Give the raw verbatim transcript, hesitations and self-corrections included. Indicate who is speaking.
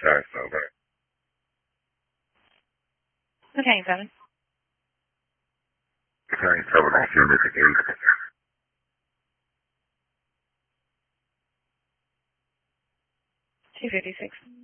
Speaker 1: Sorry, sober.
Speaker 2: Okay, seven.
Speaker 1: Sorry, sober. Next unit at eight.
Speaker 2: Two fifty-six.